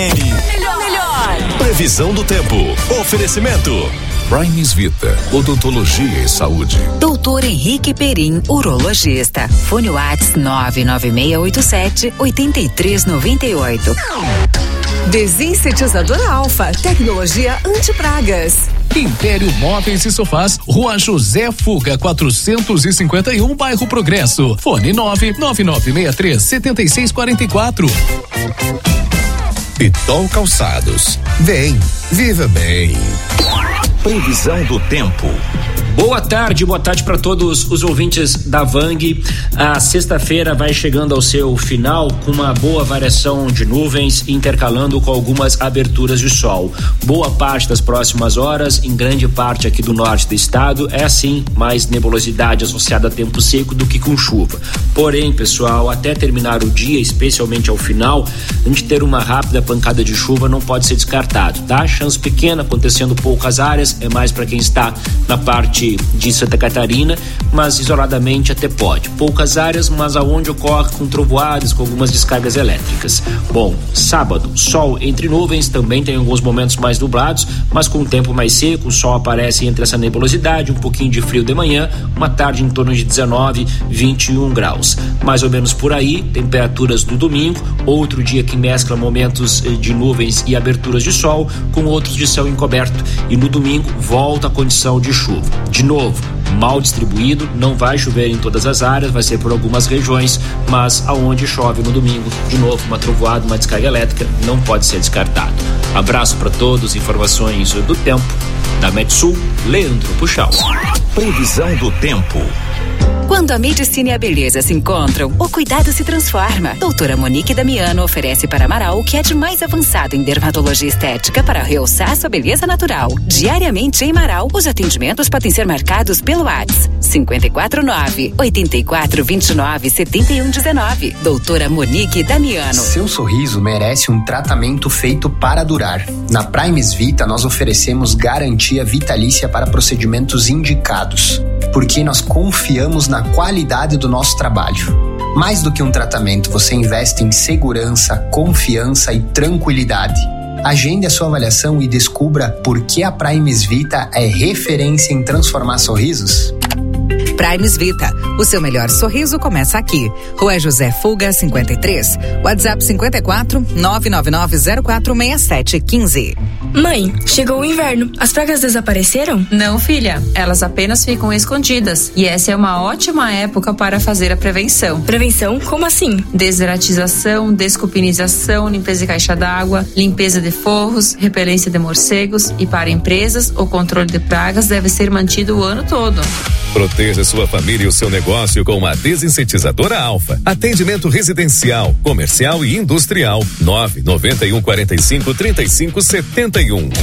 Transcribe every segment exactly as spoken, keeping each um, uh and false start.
Melhor, melhor. Previsão do tempo. Oferecimento. Primes Vita, odontologia e saúde. Doutor Henrique Perim, urologista. Fone Whats nove nove seis oito sete oito três nove oito. Desinsetizador Alfa, tecnologia anti-pragas. Império Móveis e Sofás, Rua José Fuga, quatrocentos e cinquenta e um, Bairro Progresso. Fone nove nove nove seis três sete seis quatro quatro. Pitol Calçados. Vem, viva bem. Previsão do tempo. Boa tarde, boa tarde para todos os ouvintes da Vang. A sexta-feira vai chegando ao seu final com uma boa variação de nuvens, intercalando com algumas aberturas de sol. Boa parte das próximas horas, em grande parte aqui do norte do estado, é assim, mais nebulosidade associada a tempo seco do que com chuva. Porém, pessoal, até terminar o dia, especialmente ao final, a gente ter uma rápida pancada de chuva não pode ser descartado, tá? Chance pequena, acontecendo poucas áreas, é mais para quem está na parte de Santa Catarina, mas isoladamente até pode. Poucas áreas, mas aonde ocorre com trovoadas, com algumas descargas elétricas. Bom, sábado, sol entre nuvens, também tem alguns momentos mais nublados, mas com o tempo mais seco, o sol aparece entre essa nebulosidade, um pouquinho de frio de manhã, uma tarde em torno de dezenove, vinte e um graus. Mais ou menos por aí, temperaturas do domingo, outro dia que mescla momentos de nuvens e aberturas de sol, com outros de céu encoberto. E no domingo, volta a condição de chuva. De novo, mal distribuído, não vai chover em todas as áreas, vai ser por algumas regiões, mas aonde chove no domingo, de novo, uma trovoada, uma descarga elétrica, não pode ser descartado. Abraço para todos, informações do tempo, da Metsul, Leandro Puxal. Previsão do tempo. Quando a medicina e a beleza se encontram, o cuidado se transforma. Doutora Monique Damiano oferece para Amaral o que é de mais avançado em dermatologia estética para realçar sua beleza natural. Diariamente em Amaral, os atendimentos podem ser marcados pelo WhatsApp cinco quatro nove, oito quatro dois nove, sete um um nove. Doutora Monique Damiano. Seu sorriso merece um tratamento feito para durar. Na Primes Vita, nós oferecemos garantia vitalícia para procedimentos indicados, porque nós confiamos na qualidade do nosso trabalho. Mais do que um tratamento, você investe em segurança, confiança e tranquilidade. Agende a sua avaliação e descubra por que a Primes Vita é referência em transformar sorrisos. Primes Vita, o seu melhor sorriso começa aqui. Rua José Fuga, cinquenta e três. WhatsApp cinco quatro nove nove nove zero quatro seis sete um cinco. Mãe, chegou o inverno. As pragas desapareceram? Não, filha. Elas apenas ficam escondidas. E essa é uma ótima época para fazer a prevenção. Prevenção? Como assim? Deseratização, descupinização, limpeza de caixa d'água, limpeza de forros, repelência de morcegos. E para empresas, o controle de pragas deve ser mantido o ano todo. Proteja sua família e o seu negócio com a Desinsetizadora Alfa. Atendimento residencial, comercial e industrial. nove nove um quatro cinco, três cinco sete um.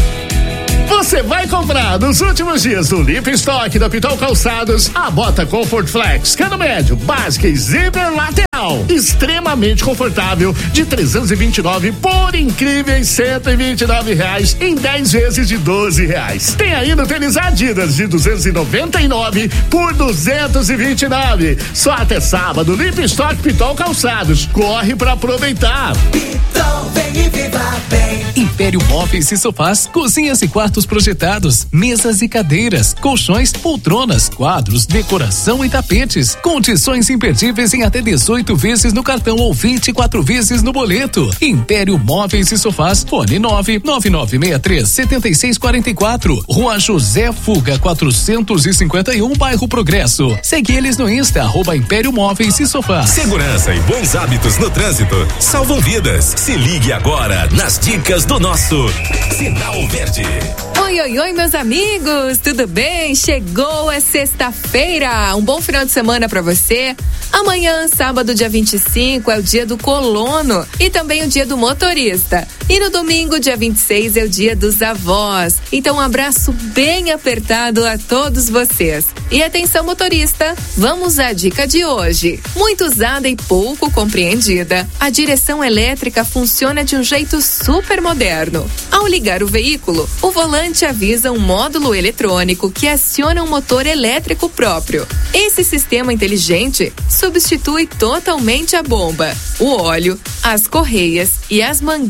Você vai comprar nos últimos dias do Limpa Estoque da Pitol Calçados a bota Comfort Flex, cano médio, básica e zíper lateral, extremamente confortável, de trezentos e vinte e nove por incríveis cento e vinte e nove reais em dez vezes de doze reais. Tem ainda o tênis Adidas de duzentos e noventa e nove por duzentos e vinte e nove. Só até sábado, Limpa Estoque Pitol Calçados. Corre pra aproveitar. Pitol, vem e viva bem. Império Móveis e Sofás, cozinhas e quartos projetados, mesas e cadeiras, colchões, poltronas, quadros, decoração e tapetes. Condições imperdíveis em até dezoito vezes no cartão ou vinte e quatro vezes no boleto. Império Móveis e Sofás, fone nove nove nove seis três sete seis quatro quatro. Rua José Fuga, quatrocentos e cinquenta e um, Bairro Progresso. Segue eles no Insta, arroba Império Móveis e Sofás. Segurança e bons hábitos no trânsito salvam vidas. Se ligue agora nas dicas do nosso Sinal Verde. Oi, oi, oi, meus amigos, tudo bem? Chegou a sexta-feira, um bom final de semana pra você. Amanhã, sábado, dia vinte e cinco, é o dia do colono e também o dia do motorista. E no domingo, dia vinte e seis, é o dia dos avós. Então, um abraço bem apertado a todos vocês. E atenção, motorista, vamos à dica de hoje. Muito usada e pouco compreendida, a direção elétrica funciona de um jeito super moderno. Ao ligar o veículo, o volante avisa um módulo eletrônico que aciona um motor elétrico próprio. Esse sistema inteligente substitui totalmente a bomba, o óleo, as correias e as mangueiras da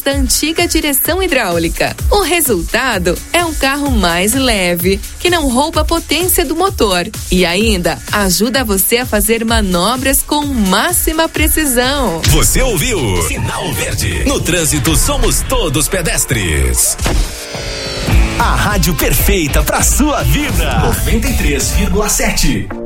esta antiga direção hidráulica. O resultado é um carro mais leve, que não rouba a potência do motor e ainda ajuda você a fazer manobras com máxima precisão. Você ouviu? Sinal Verde. No trânsito somos todos pedestres. A rádio perfeita pra sua vida. noventa e três vírgula sete.